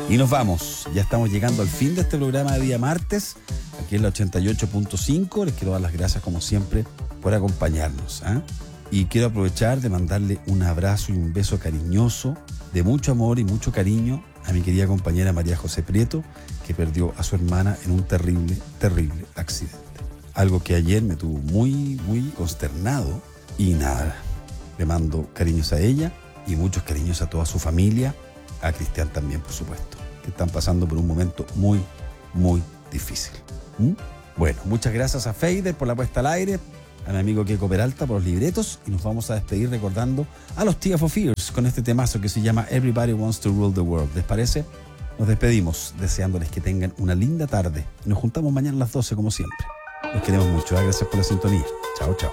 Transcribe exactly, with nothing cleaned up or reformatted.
Y nos vamos, ya estamos llegando al fin de este programa de día martes, aquí en la ochenta y ocho punto cinco. Les quiero dar las gracias como siempre por acompañarnos, ¿eh? Y quiero aprovechar de mandarle un abrazo y un beso cariñoso, de mucho amor y mucho cariño a mi querida compañera María José Prieto, que perdió a su hermana en un terrible, terrible accidente. Algo que ayer me tuvo muy, muy consternado. Y nada, le mando cariños a ella y muchos cariños a toda su familia, a Cristian también, por supuesto, que están pasando por un momento muy, muy difícil. ¿Mm? Bueno, muchas gracias a Feider por la puesta al aire, a mi amigo Keiko Peralta por los libretos, y nos vamos a despedir recordando a los Tears for Fears con este temazo que se llama Everybody Wants to Rule the World. ¿Les parece? Nos despedimos deseándoles que tengan una linda tarde y nos juntamos mañana a las doce como siempre. Los queremos mucho. Gracias por la sintonía. Chao, chao.